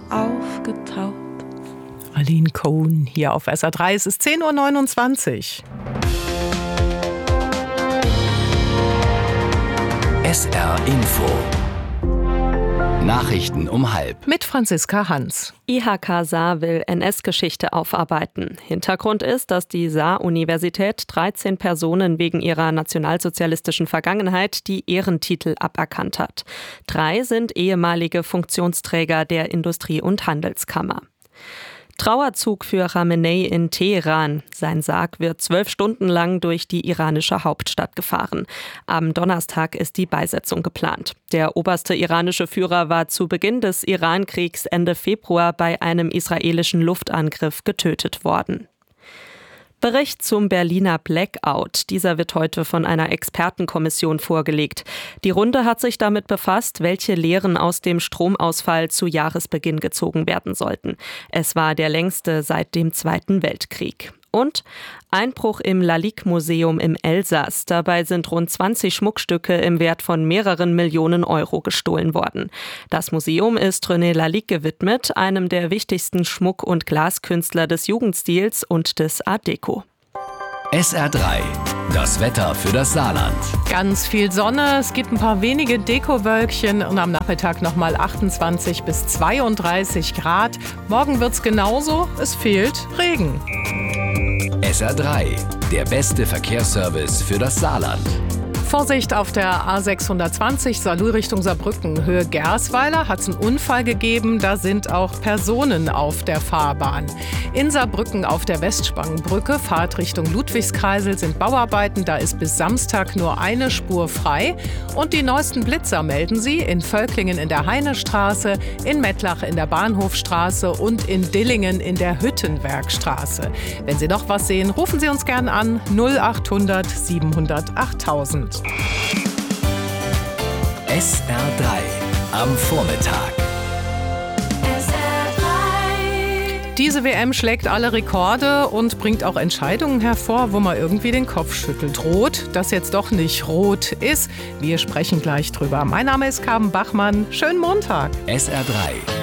aufgetaucht. Aline Cohn hier auf SR3. Es ist 10:29 Uhr. SR Info. Nachrichten um 12:30. Mit Franziska Hans. IHK Saar will NS-Geschichte aufarbeiten. Hintergrund ist, dass die Saar-Universität 13 Personen wegen ihrer nationalsozialistischen Vergangenheit die Ehrentitel aberkannt hat. 3 sind ehemalige Funktionsträger der Industrie- und Handelskammer. Trauerzug für Khamenei in Teheran. Sein Sarg wird 12 Stunden lang durch die iranische Hauptstadt gefahren. Am Donnerstag ist die Beisetzung geplant. Der oberste iranische Führer war zu Beginn des Irankriegs Ende Februar bei einem israelischen Luftangriff getötet worden. Bericht zum Berliner Blackout. Dieser wird heute von einer Expertenkommission vorgelegt. Die Runde hat sich damit befasst, welche Lehren aus dem Stromausfall zu Jahresbeginn gezogen werden sollten. Es war der längste seit dem Zweiten Weltkrieg. Und Einbruch im Lalique-Museum im Elsass. Dabei sind rund 20 Schmuckstücke im Wert von mehreren Millionen Euro gestohlen worden. Das Museum ist René Lalique gewidmet, einem der wichtigsten Schmuck- und Glaskünstler des Jugendstils und des Art Deco. SR3. Das Wetter für das Saarland. Ganz viel Sonne, es gibt ein paar wenige Dekowölkchen und am Nachmittag nochmal 28 bis 32 Grad. Morgen wird's genauso, es fehlt Regen. SR3. Der beste Verkehrsservice für das Saarland. Vorsicht auf der A620 Saarlouis Richtung Saarbrücken. Höhe Gersweiler hat es einen Unfall gegeben. Da sind auch Personen auf der Fahrbahn. In Saarbrücken auf der Westspangenbrücke, Fahrt Richtung Ludwigskreisel, sind Bauarbeiten. Da ist bis Samstag nur eine Spur frei. Und die neuesten Blitzer melden Sie in Völklingen in der Heinestraße, in Mettlach in der Bahnhofstraße und in Dillingen in der Hüttenwerkstraße. Wenn Sie noch was sehen, rufen Sie uns gern an 0800 700 8000. SR3 am Vormittag. Diese WM schlägt alle Rekorde und bringt auch Entscheidungen hervor, wo man irgendwie den Kopf schüttelt. Rot, das jetzt doch nicht rot ist. Wir sprechen gleich drüber. Mein Name ist Carmen Bachmann. Schönen Montag. SR3